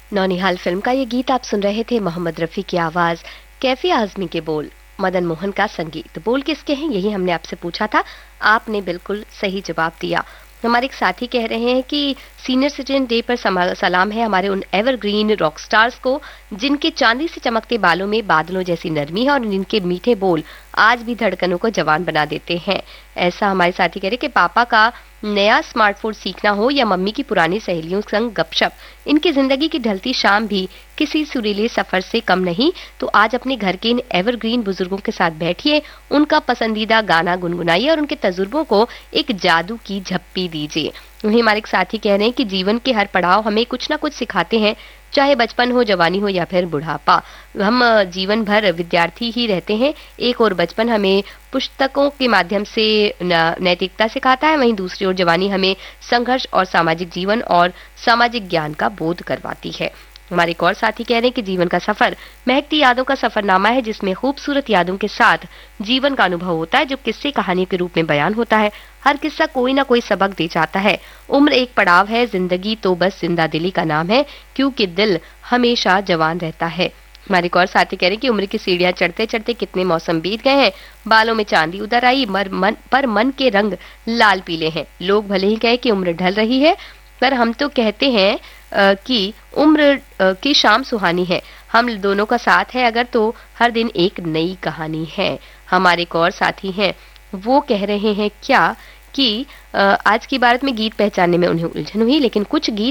नौनिहाल film का ये गीत आप सुन रहे थे। मोहम्मद रफी की आवाज, कैफी आजमी के बोल, मदन मोहन का संगीत। बोल किसके हैं, यही हमने आपसे पूछा था। आपने बिल्कुल सही जवाब दिया। हमारे एक साथी कह रहे हैं कि सीनियर सिटीजन डे पर सलाम है हमारे उन एवरग्रीन रॉक स्टार्स को जिनके चांदी से चमकते बालों में बादलों जैसी नरमी है और जिनके मीठे बोल आज भी धड़कनों को जवान बना देते हैं। ऐसा हमारे साथी कह रहे कि पापा का नया स्मार्टफोन सीखना हो या मम्मी की पुरानी सहेलियों संग गपशप, इनकी जिंदगी की ढलती शाम भी किसी सुरीले सफर से कम नहीं। तो आज अपने घर के इन एवरग्रीन बुजुर्गों के साथ बैठिए, उनका पसंदीदा गाना गुनगुनाइए और उनके तजुर्बों को एक जादू की झप्पी दीजिए। वहीं हमारे एक साथी कह रहे हैं कि जीवन के हर पड़ाव हमें कुछ ना कुछ सिखाते हैं, चाहे बचपन हो, जवानी हो या फिर बुढ़ापा। हम जीवन भर विद्यार्थी ही रहते हैं। एक और बचपन हमें पुस्तकों के माध्यम से नैतिकता सिखाता है, वहीं दूसरी ओर जवानी हमें संघर्ष और सामाजिक जीवन और सामाजिक ज्ञान का बोध करवाती है। हमारे एक और साथी कह रहे हैं कि जीवन का सफर महकती यादों का सफरनामा है, जिसमें खूबसूरत यादों के साथ जीवन का अनुभव होता है, जो किस्से कहानी के रूप में बयान होता है। हर किस्सा कोई ना कोई सबक दे जाता है। उम्र एक पड़ाव है, जिंदगी तो बस जिंदा दिली का नाम है, क्योंकि दिल हमेशा जवान रहता है। हमारे एक और साथी कह रहे हैं कि उम्र की सीढ़ियां चढ़ते चढ़ते कितने मौसम बीत गए हैं, बालों में चांदी उतर आई पर मन के रंग लाल पीले हैं। लोग भले ही कहे कि उम्र ढल रही है, पर हम तो कहते हैं कि उम्र की शाम सुहानी है। हम दोनों का साथ है अगर, तो हर दिन एक नई कहानी है। हमारे एक और साथी हैं, वो कह रहे हैं क्या कि आज की भारत में गीत पहचानने में उन्हें उलझन हुई, लेकिन कुछ गीत